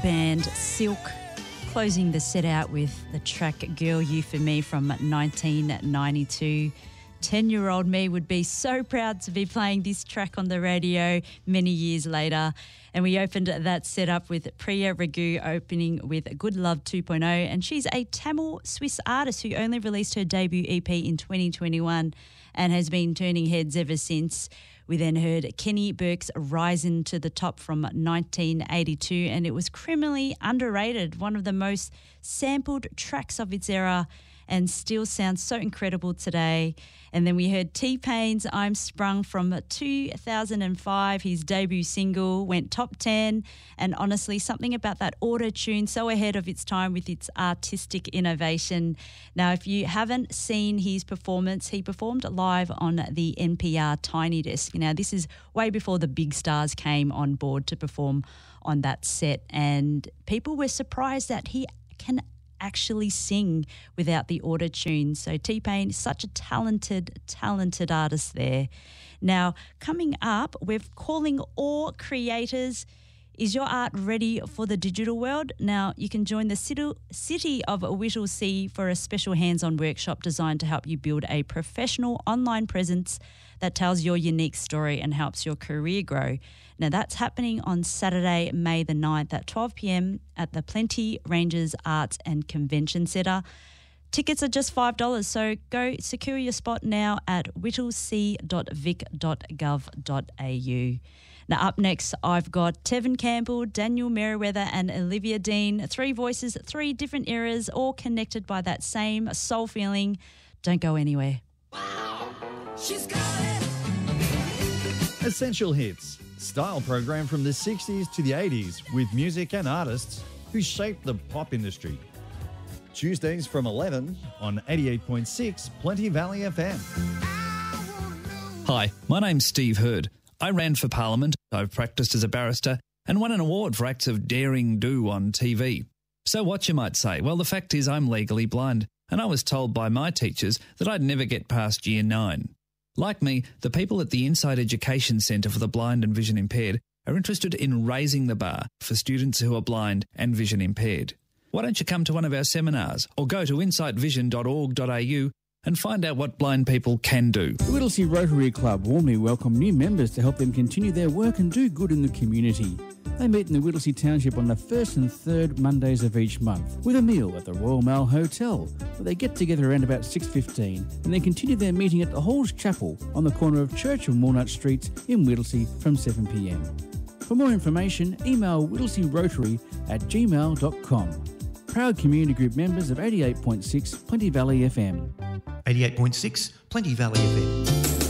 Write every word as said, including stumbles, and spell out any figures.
band Silk, closing the set out with the track Girl You For Me from nineteen ninety-two. ten-year-old me would be so proud to be playing this track on the radio many years later. And we opened that set up with Priya Ragu opening with Good Love two point oh. And she's a Tamil Swiss artist who only released her debut E P in twenty twenty-one and has been turning heads ever since. We then heard Kenny Burke's Rising to the Top from nineteen eighty-two, and it was criminally underrated, one of the most sampled tracks of its era, and still sounds so incredible today. And then we heard T-Pain's I'm Sprung from two thousand five. His debut single went top ten, and honestly, something about that auto-tune so ahead of its time with its artistic innovation. Now, if you haven't seen his performance, he performed live on the N P R Tiny Desk. Now, this is way before the big stars came on board to perform on that set, and people were surprised that he can actually sing without the auto-tune. So T-Pain is such a talented, talented artist there. Now, coming up, we're calling all creators. Is your art ready for the digital world? Now, you can join the City of Whittlesea for a special hands-on workshop designed to help you build a professional online presence that tells your unique story and helps your career grow. Now, that's happening on Saturday, May the ninth at twelve p.m. at the Plenty Ranges Arts and Convention Centre. Tickets are just five dollars, so go secure your spot now at whittlesea dot vic dot gov dot a u. Now, up next, I've got Tevin Campbell, Daniel Merriweather and Olivia Dean. Three voices, three different eras, all connected by that same soul feeling. Don't go anywhere. Wow, she's got it. Essential Hits, style program from the sixties to the eighties with music and artists who shaped the pop industry. Tuesdays from eleven on eighty-eight point six Plenty Valley F M. Hi, my name's Steve Hurd. I ran for Parliament, I've practiced as a barrister and won an award for acts of daring do on T V. So what, you might say? Well, the fact is I'm legally blind, and I was told by my teachers that I'd never get past year nine. Like me, the people at the Inside Education Centre for the Blind and Vision Impaired are interested in raising the bar for students who are blind and vision impaired. Why don't you come to one of our seminars or go to insight vision dot org dot a u and find out what blind people can do. The Whittlesea Rotary Club warmly welcome new members to help them continue their work and do good in the community. They meet in the Whittlesea Township on the first and third Mondays of each month with a meal at the Royal Mail Hotel, where they get together around about six fifteen and then continue their meeting at the Halls Chapel on the corner of Church and Walnut Streets in Whittlesea from seven p.m. For more information, email whittlesea rotary at gmail dot com. Proud community group members of eighty-eight point six Plenty Valley F M. eighty-eight point six Plenty Valley F M.